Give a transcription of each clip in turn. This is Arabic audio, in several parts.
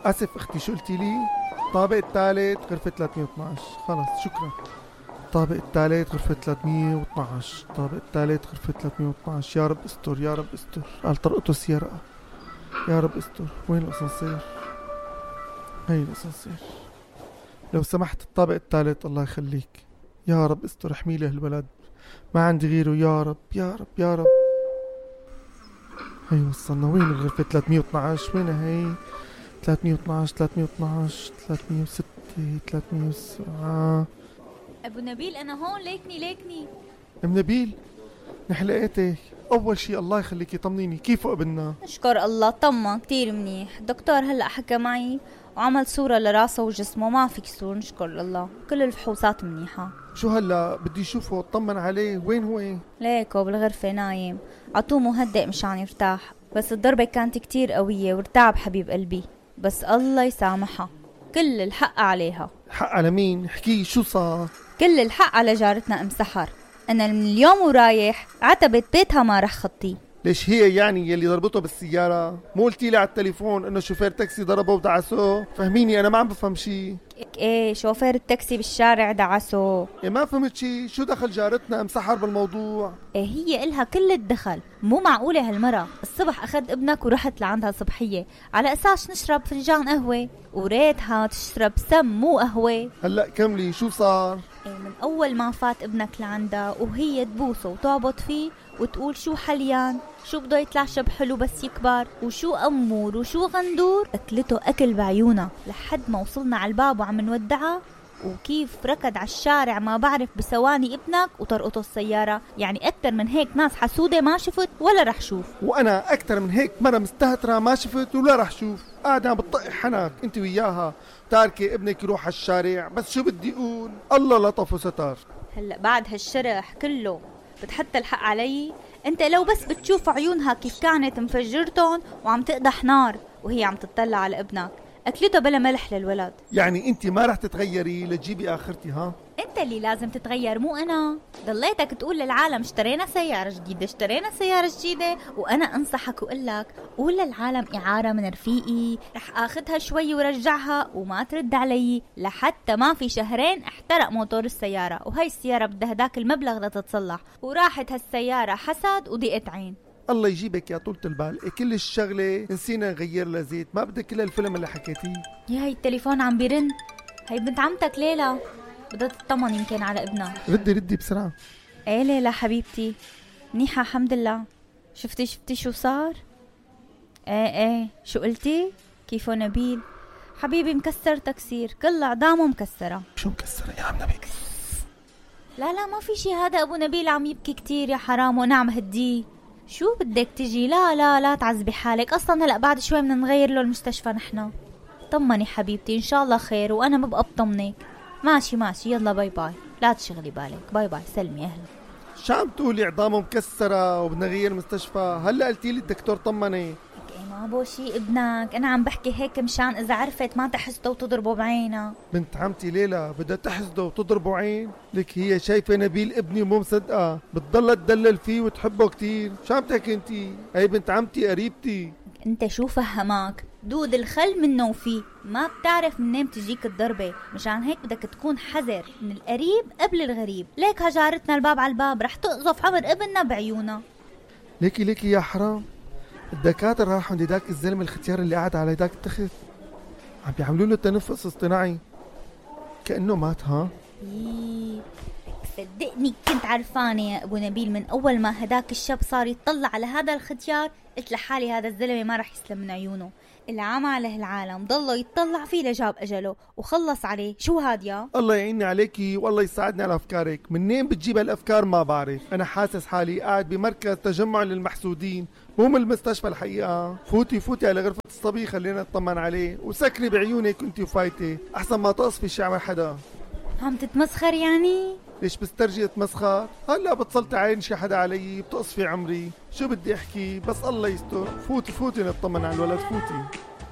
اسف اختي، شو قلتي لي؟ الطابق الثالث غرفة 312. خلص شكرا. الطابق الثالث غرفة 312. الطابق الثالث غرفة 312. يا رب استر، يا رب استر. قال طرقته السيارة. يا رب استر. وين الاسانسير؟ هي الاسانسير. لو سمحت الطابق الثالث الله يخليك. يا رب استر، احمي له الولد، ما عندي غيره. يا رب يا رب يا رب. هي وصلنا. وين الغرفة 312؟ وينها هي؟ 312 312 306 307. ابو نبيل انا هون، ليكني. ام نبيل، نحلقتك. اول شي الله يخليكي طمنيني، كيفه ابننا؟ نشكر الله، طمن كتير منيح. الدكتور هلأ حكى معي وعمل صورة لراسه وجسمه، ما في كسور نشكر الله، كل الفحوصات منيحة. شو هلا بدي اشوفه اطمن عليه. وين هو؟ ليكو بالغرفة نايم، عطوه مهدئ مشان يرتاح، بس الضربة كانت كتير قوية وارتعب حبيب قلبي، بس الله يسامحها، كل الحق عليها. حق على مين؟ احكي شو صار؟ كل الحق على جارتنا ام سحر. انا من اليوم ورايح عتبت بيتها ما رح خطيه. ليش هي يعني يلي ضربته بالسيارة؟ مو قلتي لي على التليفون انه شوفير تاكسي ضربه ودعسه؟ فهميني انا ما عم بفهم شي. ايه شوفير التاكسي بالشارع دعسه. إيه ما فهمت شي. شو دخل جارتنا ام سحر بالموضوع؟ ايه هي إلها كل الدخل. مو معقولة هالمرة. الصبح اخذت ابنك ورحت لعندها صبحية على اساس نشرب فنجان قهوة، وريتها تشرب سم مو قهوة. هلا كملي شو صار؟ إيه من اول ما فات ابنك لعندها وهي تبوسه وتعبط فيه وتقول شو حليان، شو بده يتلعشب حلو بس يكبر، وشو أمور وشو غندور. أكلته أكل بعيونا لحد ما وصلنا على الباب وعم نودعها، وكيف ركض على الشارع ما بعرف بثواني ابنك وطرقته السيارة. يعني أكتر من هيك ناس حسودة ما شفت ولا رح شوف. وانا اكتر من هيك مرة مستهترة ما شفت ولا رح شوف. قاعدة عم بتطق حنك انت وياها، تاركي ابنك يروح على الشارع. بس شو بدي اقول، الله لطف وستر. هلأ بعد هالشرح كله بتحط الحق علي؟ انت لو بس بتشوف عيونها كيف كانت مفجرتهم وعم تقدح نار وهي عم تطلع على ابنك. اكلته بلا ملح للولد. يعني انت ما رح تتغيري لتجيبي اخرتي؟ ها انت اللي لازم تتغير مو انا. ضليتك تقول للعالم اشترينا سيارة جديدة اشترينا سيارة جديدة، وانا انصحك وقلك قول للعالم اعارة من رفيقي رح اخذها شوي ورجعها، وما ترد علي لحتى ما في شهرين احترق موتور السيارة، وهي السيارة بدها هداك المبلغ لتتصلح، وراحت هالسيارة حسد وضيقت عين. الله يجيبك يا طولة البال. كل الشغلة نسينا نغير لها زيت، ما بدك كل الفيلم اللي حكيتيه. يا هي التليفون عم بيرن، هي بنت عمتك ليلى بدها تطمن يمكن على ابنها. ردي بسرعة. ايه ليلى حبيبتي، منيحة الحمد لله. شفتي شو صار؟ ايه شو قلتي؟ كيفو نبيل؟ حبيبي مكسر تكسير، كل عظامه مكسرة. شو مكسرة يا عم نبيل؟ لا ما في شي، هذا ابو نبيل عم يبكي كتير يا حرام ونعم هديه. شو بدك تجي؟ لا تعذبي حالك، اصلا هلا بعد شوي بدنا نغير له المستشفى نحن. طمني حبيبتي ان شاء الله خير، وانا ببقى بطمنك. ماشي يلا باي باي، لا تشغلي بالك. باي سلمي اهلا. شو عم تقولي عظامه مكسرة وبدنا نغير مستشفى؟ هلا قلتي لي الدكتور طمني. ما بو شي ابنك، انا عم بحكي هيك مشان اذا عرفت ما تحسده وتضربه بعينها. بنت عمتي ليلى بدها تحسده وتضربه عين؟ لك هي شايفة نبيل ابني ومو مصدقة، بتضل تدلل فيه وتحبه كتير. شو عم تحكي انتي؟ هي بنت عمتي قريبتي. انت شو فهمك؟ دود الخل منه وفيه، ما بتعرف منين بتجيك الضربة، مشان هيك بدك تكون حذر من القريب قبل الغريب. ليك هجارتنا الباب على الباب رح تقذف عمر ابننا بعيونها. ليكي يا حرام، الدكاترة راحوا عند داك الزلمة الختيار اللي قاعد على داك التخت، عم بيعملوا له تنفس اصطناعي كأنه مات. ها صدقني كنت عرفانة يا ابو نبيل، من اول ما هداك الشاب صار يتطلع على هذا الختيار قلت لحالي هذا الزلمة ما رح يسلم من عيونه. اللي عم عليه العالم ضله يتطلع فيه لجاب اجله وخلص عليه. شو هاد يا الله يعيني عليكي والله يساعدني على افكارك. منين بتجيب هالافكار ما بعرف. انا حاسس حالي قاعد بمركز تجمع للمحسودين مو من المستشفى الحقيقة. فوتي على غرفة الصبي خلينا نطمن عليه، وسكري بعيونك انتي وفايتة احسن ما تقصفي شعر حدا. عم تتمسخر يعني؟ ليش بسترجي اتمسخر؟ هلا بتصلتي عين شي حدا علي بتقصفي عمري. شو بدي احكي؟ بس الله يستر. فوتي نطمن على الولد. فوتي.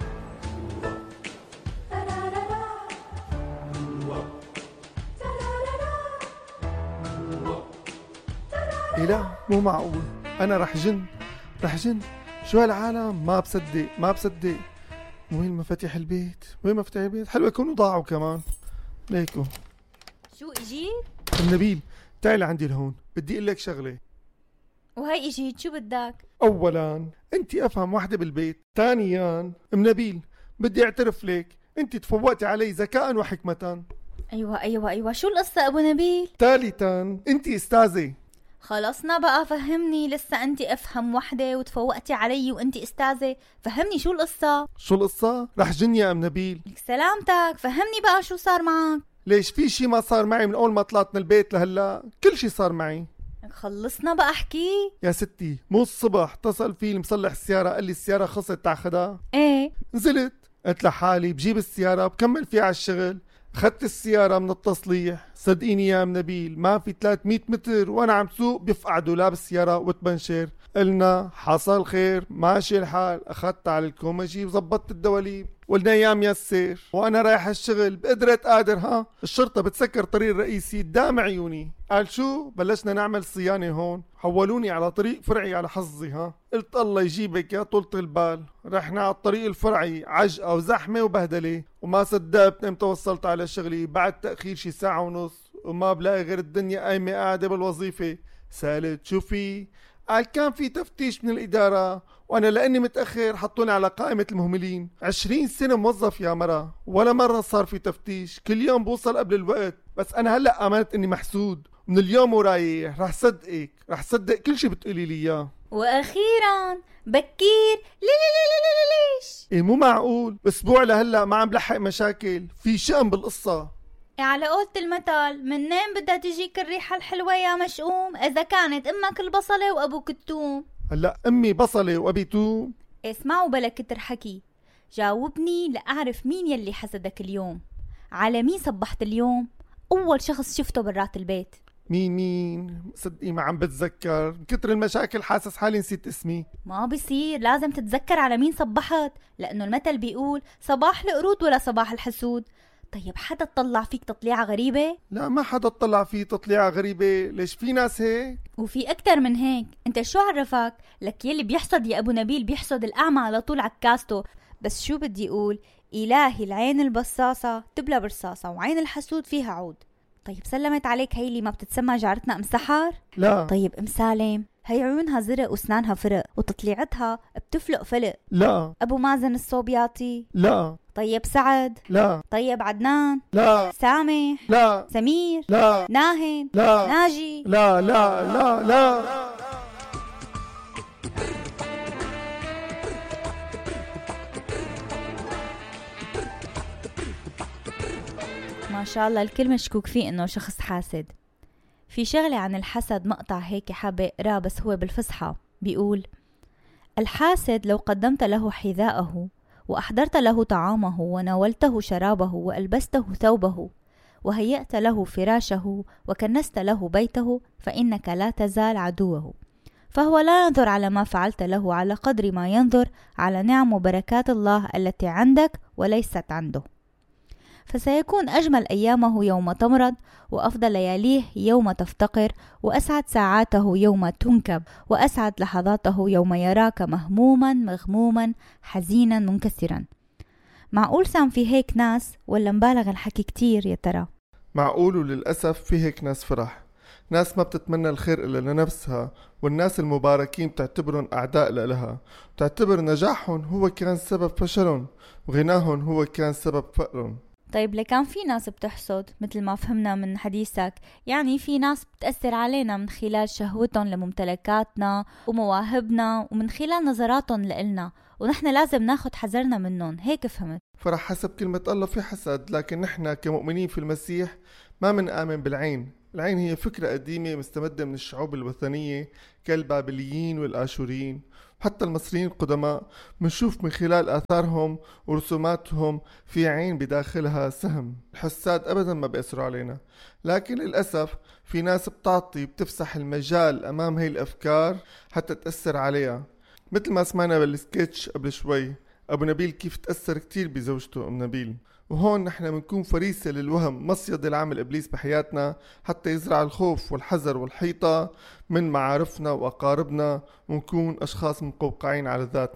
إيه لا مو معقول، انا رح جن. شو هالعالم؟ ما بصدق. وين مفاتيح البيت؟ وين مفاتيح البيت؟ حلوة يكونوا ضاعوا كمان. ليكو شو اجيت؟ ام نبيل تعالي عندي لهون، بدي اقول لك شغلة. وهي اجيت، شو بدك؟ اولا انت افهم وحدة بالبيت، ثانيا ام نبيل بدي اعترف لك انت تفوقتي علي ذكاء وحكمة. ايوه، شو القصة ابو نبيل؟ ثالثا انت استاذة. خلصنا بقى، فهمني. لسه انت افهم وحدة وتفوقتي علي وانت استاذة. فهمني شو القصة؟ شو القصة؟ رح جن يا ام نبيل. لك سلامتك، فهمني بقى شو صار معك. ليش في شي ما صار معي من اول ما طلعت من البيت لهلا؟ كل شي صار معي. خلصنا بقى احكي. يا ستي مو الصبح اتصل في المصلح السيارة قال لي السيارة خلصت تاخدها؟ ايه. نزلت قلت لحالي بجيب السيارة بكمل فيها على الشغل. اخذت السيارة من التصليح، صدقيني يا ام نبيل ما في 300 متر وانا عم سوق بيفقع دولاب السيارة وتبنشر. قلنا حصل خير ماشي الحال، اخذت على الكومجي وزبطت الدواليب. قلنا يا ميسر وانا رايح الشغل بقدرة قادر الشرطة بتسكر طريق الرئيسي قدام عيوني. قال شو؟ بلشنا نعمل صيانة هون، حولوني على طريق فرعي على حظي. قلت الله يجيبك يا طولة البال. رحنا على الطريق الفرعي عجقة وزحمة وبهدلة، وما صدقت امتى وصلت على شغلي بعد تأخير شي ساعة ونص، وما بلاقي غير الدنيا قايمة قاعدة بالوظيفة. سألت شو في؟ قال كان في تفتيش من الإدارة وأنا لأني متأخر حطوني على قائمة المهملين. 20 سنة موظف يا مرة ولا مرة صار في تفتيش، كل يوم بوصل قبل الوقت. بس أنا هلأ آمنت إني محسود، من اليوم ورايح رح صدقك، رح صدق كل شي بتقولي لي إياه. واخيرا بكير ليش؟ إيه مو معقول، أسبوع لهلأ ما عم لحق مشاكل، في شأن بالقصة. على قولة المثل، منين بدها تجيك الريحة الحلوة يا مشؤوم إذا كانت أمك البصلة وأبوك التوم؟ هلأ أمي بصلة وأبي توم. اسمعوا بلا كتر حكي، جاوبني لأعرف مين يلي حسدك اليوم. على مين صبحت اليوم؟ أول شخص شفته برات البيت. مين؟ صدقي ما عم بتذكر، من كتر المشاكل حاسس حالي نسيت اسمي. ما بصير، لازم تتذكر على مين صبحت، لأنه المثل بيقول صباح القرود ولا صباح الحسود. طيب حدا تطلع فيك تطليعة غريبة؟ لا ما حدا تطلع فيه تطليعة غريبة، ليش في ناس هيك؟ وفي أكتر من هيك. انت شو عرفك؟ لك يلي بيحصد يا أبو نبيل بيحصد الأعمى على طول عكاسته. بس شو بدي أقول؟ إلهي العين البصاصة تبلى برصاصة وعين الحسود فيها عود. طيب سلمت عليك هي اللي ما بتتسمى جارتنا أم سحر؟ لا. طيب أم سالم، هي عيونها زرق واسنانها فرق وتطليعتها بتفلق فلق. لا. أبو مازن الصوبياطي؟ لا. طيب سعد؟ لا. طيب عدنان؟ لا. سامح؟ لا. سمير؟ لا. ناهد؟ لا. ناجي؟ لا لا لا لا. ما شاء الله الكل مشكوك فيه انه شخص حاسد. في شغلة عن الحسد مقطع هيك حابة اقراه بس هو بالفصحى، بيقول: الحاسد لو قدمت له حذاءه وأحضرت له طعامه وناولته شرابه وألبسته ثوبه وهيأت له فراشه وكنست له بيته فإنك لا تزال عدوه، فهو لا ينظر على ما فعلت له على قدر ما ينظر على نعم وبركات الله التي عندك وليست عنده. فسيكون أجمل أيامه يوم تمرض، وأفضل لياليه يوم تفتقر، وأسعد ساعاته يوم تنكب، وأسعد لحظاته يوم يراك مهموما مغموما حزينا منكسرا. معقول سام في هيك ناس ولا مبالغ الحكي كتير يا ترى؟ معقول، وللأسف في هيك ناس فرح، ناس ما بتتمنى الخير إلا لنفسها، والناس المباركين بتعتبرهم أعداء لها، بتعتبر نجاحهم هو كان سبب فشلهم وغناهم هو كان سبب فقرهم. طيب لكان في ناس بتحسد مثل ما فهمنا من حديثك، يعني في ناس بتأثر علينا من خلال شهوتهم لممتلكاتنا ومواهبنا ومن خلال نظراتهم لإلنا، ونحن لازم ناخد حذرنا منهم، هيك فهمت؟ فرح حسب كلمة الله في حسد، لكن نحن كمؤمنين في المسيح ما منآمن بالعين. العين هي فكرة قديمة مستمدة من الشعوب الوثنية كالبابليين والآشوريين، حتى المصريين القدماء منشوف من خلال آثارهم ورسوماتهم في عين بداخلها سهم. الحساد أبدا ما بيأثروا علينا، لكن للأسف في ناس بتفسح المجال أمام هاي الأفكار حتى تأثر عليها، مثل ما سمعنا بالسكتش قبل شوي أبو نبيل كيف تأثر كتير بزوجته أم نبيل. وهون نحن منكون فريسة للوهم، مصيد العمل إبليس بحياتنا حتى يزرع الخوف والحذر والحيطة من معارفنا وأقاربنا، ونكون أشخاص مقوقعين على ذاتنا.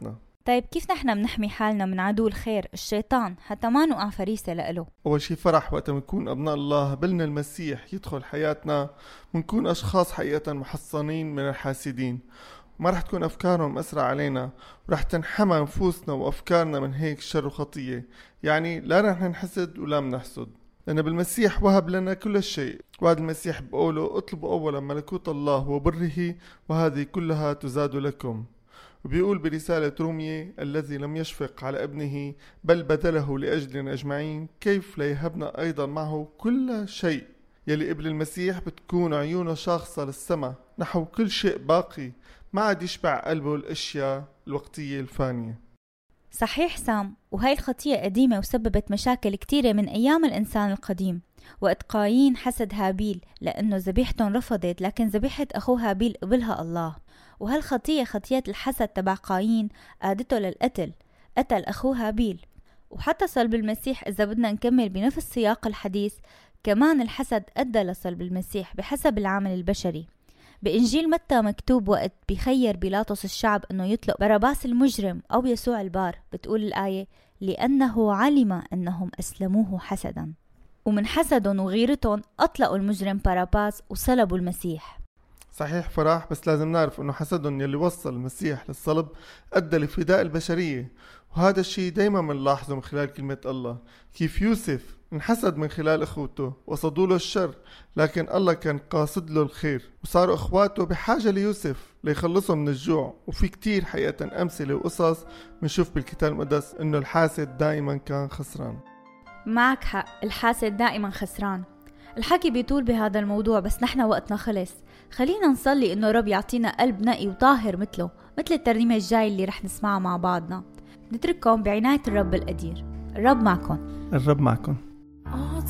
طيب كيف نحن بنحمي حالنا من عدو الخير الشيطان حتى ما نوقع فريسة لإله؟ أول شي فرح وقت منكون أبناء الله بلنا المسيح يدخل حياتنا، منكون أشخاص حقيقة محصنين من الحاسدين، ما رح تكون أفكارهم أسرع علينا، ورح تنحمى نفوسنا وأفكارنا من هيك شر وخطية. يعني لا رح نحسد ولا منحسد، لأن بالمسيح وهب لنا كل شيء. وهذا المسيح بقوله اطلبوا أولا ملكوت الله وبره وهذه كلها تزاد لكم. وبيقول برسالة رومية الذي لم يشفق على ابنه بل بذله لأجلنا أجمعين كيف لا يهبنا أيضا معه كل شيء. يلي قبل المسيح بتكون عيونه شاخصة للسماء نحو كل شيء باقي، ما عاد يشبع قلبه الأشياء الوقتية الفانية. صحيح سام، وهي الخطية قديمة وسببت مشاكل كتيرة من أيام الإنسان القديم. وقت قايين حسد هابيل لأنه ذبيحتهم رفضت، لكن ذبيحة أخوه هابيل قبلها الله. وهالخطية خطية الحسد تبع قايين قادته للقتل، قتل أخوه هابيل. وحتى صلب المسيح إذا بدنا نكمل بنفس سياق الحديث، كمان الحسد أدى لصلب المسيح بحسب العمل البشري. بإنجيل متى مكتوب وقت بيخير بيلاطس الشعب أنه يطلق باراباس المجرم أو يسوع البار، بتقول الآية لأنه علم أنهم أسلموه حسدا. ومن حسدهم وغيرتهم أطلقوا المجرم باراباس وصلبوا المسيح. صحيح فرح، بس لازم نعرف أنه حسدهم يلي وصل المسيح للصلب أدى لفداء البشرية، وهذا الشيء دايما منلاحظه من خلال كلمة الله. كيف يوسف انحسد من خلال اخوته وصدوا له الشر، لكن الله كان قاصد له الخير، وصاروا اخواته بحاجة ليوسف ليخلصهم من الجوع. وفي كتير حقيقة امثلة وقصص بنشوف بالكتاب المقدس انه الحاسد دائما كان خسران. معك حق، الحاسد دائما خسران. الحكي بيطول بهذا الموضوع بس نحن وقتنا خلص. خلينا نصلي انه رب يعطينا قلب نقي وطاهر مثله، مثل الترنيمة الجاي اللي رح نسمعها مع بعضنا. نترككم بعناية الرب القدير. الرب معكم. الرب معكم.